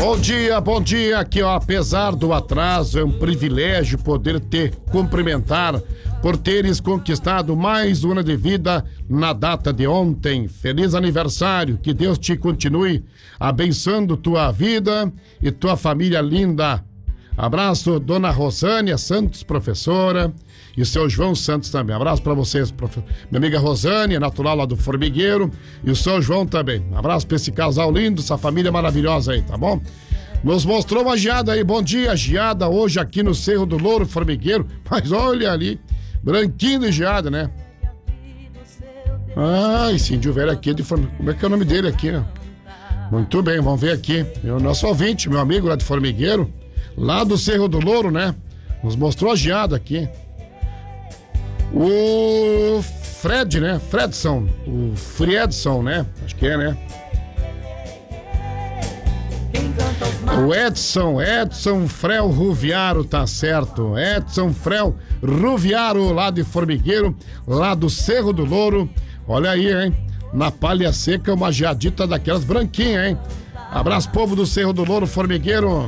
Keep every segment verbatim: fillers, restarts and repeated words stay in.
Bom dia, bom dia. Aqui, ó, apesar do atraso, é um privilégio poder te cumprimentar por teres conquistado mais um ano de vida na data de ontem. Feliz aniversário, que Deus te continue abençoando tua vida e tua família linda. Abraço, dona Rosânia Santos, professora, e seu João Santos também. Abraço pra vocês, profe... minha amiga Rosânia, natural lá do Formigueiro, e o seu João também. Abraço pra esse casal lindo, essa família maravilhosa aí, tá bom? Nos mostrou uma geada aí. Bom dia, geada hoje aqui no Cerro do Louro, Formigueiro. Mas olha ali, branquinho de geada, né? Ah, esse índio velho aqui de Formigueiro. Como é que é o nome dele aqui, né? Muito bem, vamos ver aqui. O nosso ouvinte, meu amigo lá de Formigueiro, lá do Cerro do Louro, né? Nos mostrou a geada aqui. O Fred, né? Fredson. O Friedson, né? Acho que é, né? O Edson, Edson Frel Ruviaro, tá certo. Edson Frel Ruviaro, lá de Formigueiro, lá do Cerro do Louro. Olha aí, hein? Na palha seca, uma geadita daquelas branquinhas, hein? Abraço, povo do Cerro do Louro, Formigueiro.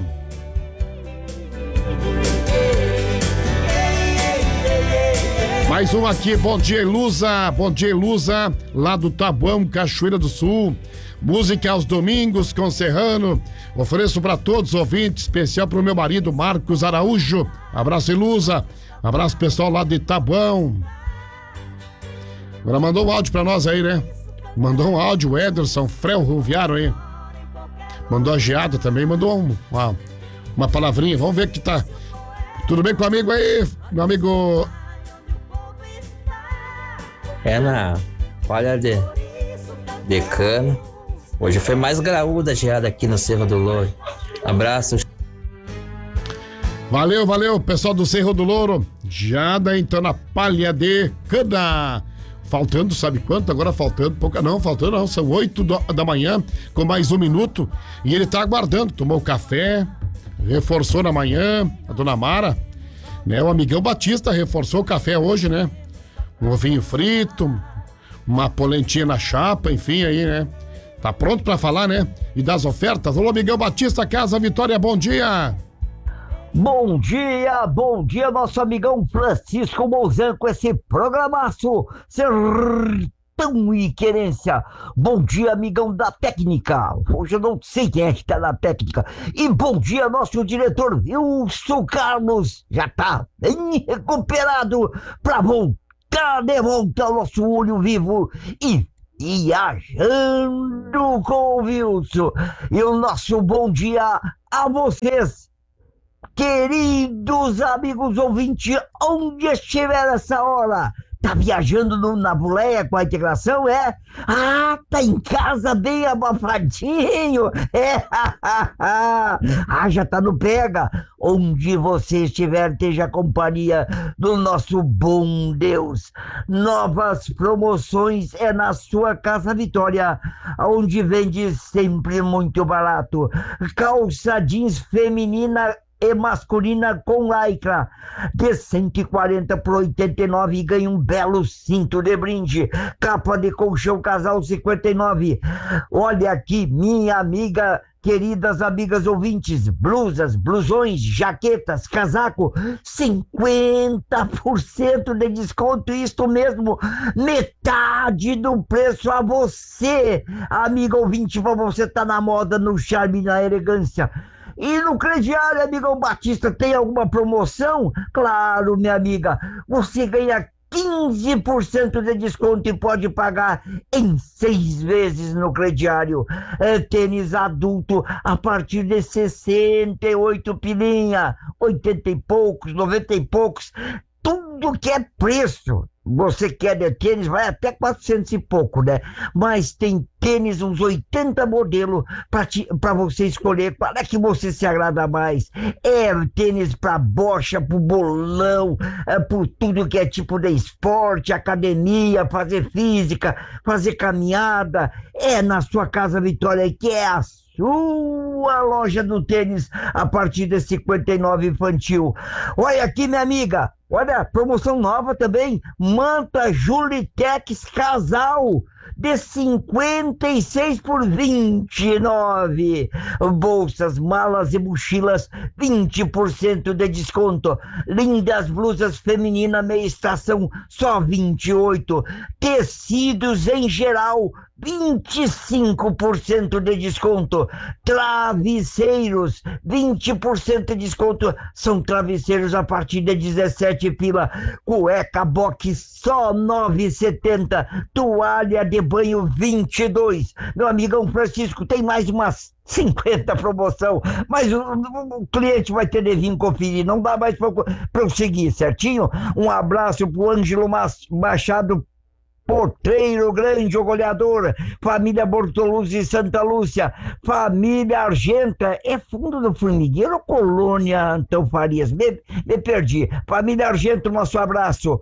Mais um aqui, bom dia, Ilusa, bom dia, Ilusa, lá do Tabuão, Cachoeira do Sul. Música aos domingos com Serrano. Ofereço para todos os ouvintes, especial pro meu marido Marcos Araújo. Abraço, Ilusa. Abraço, pessoal lá de Tabuão. Agora mandou um áudio pra nós aí, né? Mandou um áudio, o Ederson Frel Ruviaro aí. Mandou a geada também, mandou um, uma, uma palavrinha. Vamos ver que tá. Tudo bem com o amigo aí, meu amigo? É na palha de, de cana. Hoje foi mais graúda a geada aqui no Cerro do Louro. Abraço. Valeu, valeu, pessoal do Cerro do Louro. Geada então na palha de cana. Faltando, sabe quanto? Agora faltando, pouca não, faltando não. São oito da manhã, com mais um minuto. E ele tá aguardando, tomou café, reforçou na manhã, a dona Mara, né? O amigão Batista reforçou o café hoje, né? Um ovinho frito, uma polentinha na chapa, enfim, aí, né? Tá pronto pra falar, né? E das ofertas. Alô, amigão Batista, Casa Vitória, bom dia! Bom dia, bom dia, nosso amigão Francisco Mouzan com esse programaço Sertão e Querência. Bom dia, amigão da técnica. Hoje eu não sei quem é que tá na técnica. E bom dia, nosso diretor Wilson Carlos. Já tá bem recuperado pra voltar de volta ao nosso olho vivo e viajando com o Wilson. E o nosso bom dia a vocês, queridos amigos ouvintes, onde estiver essa hora. Tá viajando no, na boleia com a integração, é? Ah, tá em casa bem abafadinho, é? Ah, já tá no pega. Onde você estiver, esteja a companhia do nosso bom Deus. Novas promoções é na sua Casa Vitória, onde vende sempre muito barato. Calça jeans feminina e masculina com lycra de cento e quarenta por oitenta e nove e ganha um belo cinto de brinde. Capa de colchão casal cinquenta e nove. Olha aqui, minha amiga, queridas amigas ouvintes, blusas, blusões, jaquetas, casaco, cinquenta por cento de desconto, isto mesmo, metade do preço a você, amiga ouvinte, você tá na moda, no charme e na elegância. E no crediário, amigão Batista, tem alguma promoção? Claro, minha amiga, você ganha quinze por cento de desconto e pode pagar em seis vezes no crediário. É, tênis adulto a partir de sessenta e oito pilinha, oitenta e poucos, noventa e poucos, tudo que é preço. Você quer de tênis, vai até quatrocentos e pouco, né? Mas tem tênis, uns oitenta modelos para você escolher qual é que você se agrada mais. É tênis para bocha, pro bolão, é, por tudo que é tipo de esporte, academia, fazer física, fazer caminhada. É na sua Casa Vitória, que é a sua loja do tênis a partir de cinquenta e nove infantil. Olha aqui, minha amiga, olha, promoção nova também, manta Julitex casal, de cinquenta e seis por vinte e nove. Bolsas, malas e mochilas, vinte por cento de desconto. Lindas blusas femininas meia estação, só vinte e oito. Tecidos em geral, vinte e cinco por cento de desconto. Travesseiros, vinte por cento de desconto. São travesseiros a partir de dezessete pila. Cueca box só nove e setenta. Toalha de banho vinte e dois. Meu amigão Francisco, tem mais umas cinquenta promoção, mas o, o, o cliente vai ter de vir conferir, não dá mais para eu seguir, certinho? Um abraço pro Ângelo Machado Porteiro, grande goleador, família Bortoluzzi e Santa Lúcia, família Argenta, é fundo do Formigueiro ou Colônia Antão Farias? Me, me perdi. Família Argento, nosso abraço.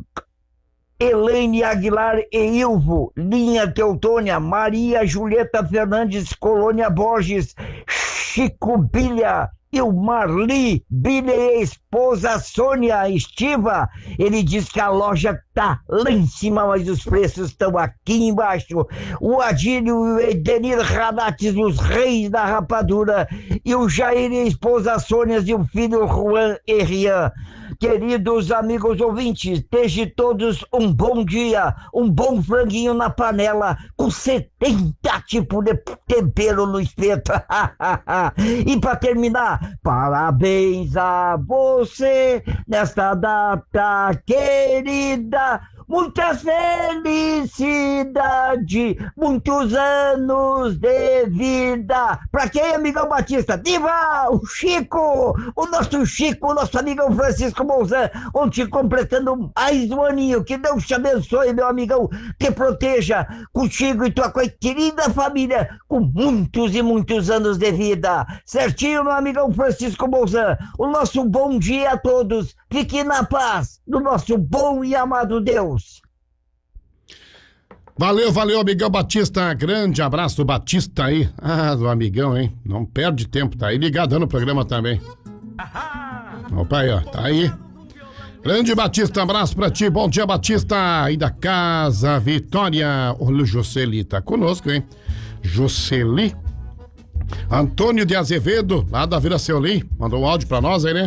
Elaine Aguilar e Ilvo, Linha Teutônia, Maria Julieta Fernandes, Colônia Borges, Chico Bilha, e o Marli, Billy e a esposa Sônia Estiva. Ele diz que a loja tá lá em cima, mas os preços estão aqui embaixo. O Adílio e o Edenir Radates, os reis da rapadura, e o Jair e a esposa Sônia e o filho Juan e Rian. Queridos amigos ouvintes, desde todos um bom dia, um bom franguinho na panela, com setenta tipos de tempero no espeto. E para terminar, parabéns a você nesta data querida. Muita felicidade, muitos anos de vida. Pra quem, amigão Batista? Viva o Chico, o nosso Chico, o nosso amigão Francisco Bolzan, ontem completando mais um aninho. Que Deus te abençoe, meu amigão, te proteja contigo e tua querida família, com muitos e muitos anos de vida. Certinho, meu amigão Francisco Bolzan? O nosso bom dia a todos. Fique na paz do nosso bom e amado Deus. Valeu, valeu, amigão Batista. Grande abraço, Batista aí. Ah, do amigão, hein? Não perde tempo, tá aí ligadão no programa também. Opa aí, ó, tá aí. Grande Batista, abraço pra ti. Bom dia, Batista. Aí da Casa Vitória. Olha o Jocely, tá conosco, hein? Jocely. Antônio de Azevedo, lá da Vila Seolim. Mandou um áudio pra nós aí, né?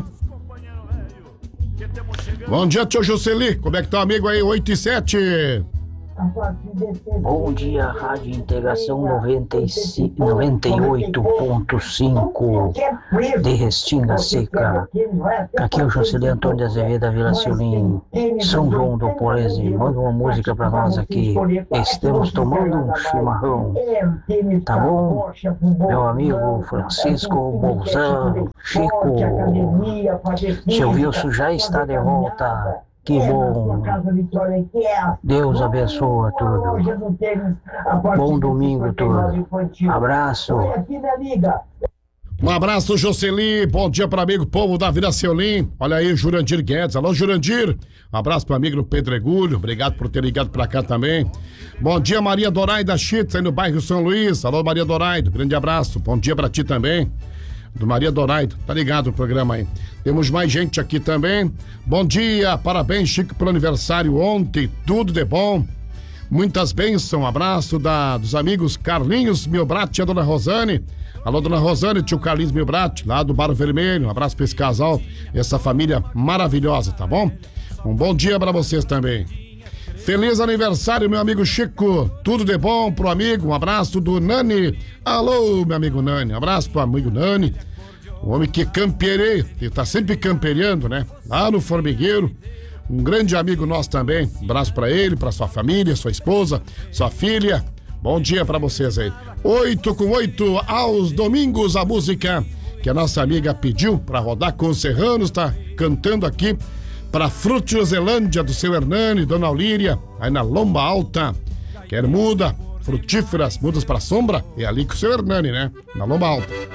Bom dia, tio Jocely. Como é que tá o amigo aí? oito e sete. Bom dia, Rádio Integração noventa e cinco, noventa e oito ponto cinco de Restinga Seca. Aqui é o Jocely Antônio de Azevedo da Vila Seolim, São João do Polese. Manda uma música pra nós aqui. Estamos tomando um chimarrão. Tá bom? Meu amigo Francisco Bolzan, Chico. Seu Wilson já está de volta. Que bom. Deus abençoa tudo. Bom domingo tudo. Abraço. Um abraço, Jocely. Bom dia para amigo povo da Vila Seolim. Olha aí, Jurandir Guedes. Alô, Jurandir. Um abraço para amigo do Pedregulho. Obrigado por ter ligado para cá também. Bom dia, Maria Doraida Chitz, aí no bairro São Luís. Alô, Maria Doraida. Grande abraço. Bom dia para ti também. Do Maria Doraida, tá ligado o programa aí. Temos mais gente aqui também. Bom dia, parabéns, Chico, pelo aniversário ontem, tudo de bom. Muitas bênçãos, um abraço da, dos amigos Carlinhos Milbrat e a dona Rosane. Alô, dona Rosane, tio Carlinhos Milbrat, lá do Bar Vermelho. Um abraço pra esse casal, essa família maravilhosa, tá bom? Um bom dia pra vocês também. Feliz aniversário, meu amigo Chico. Tudo de bom pro amigo. Um abraço do Nani. Alô, meu amigo Nani. Um abraço pro amigo Nani. O homem que campereia. Ele tá sempre campereando, né? Lá no Formigueiro. Um grande amigo nosso também. Um abraço pra ele, pra sua família, sua esposa, sua filha. Bom dia pra vocês aí. Oito com oito aos domingos, a música que a nossa amiga pediu pra rodar com os serranos. Tá cantando aqui. Para Frutizelândia do seu Hernani, Dona Aulíria, aí na Lomba Alta. Quer muda, frutíferas, mudas para sombra? É ali com o seu Hernani, né? Na Lomba Alta.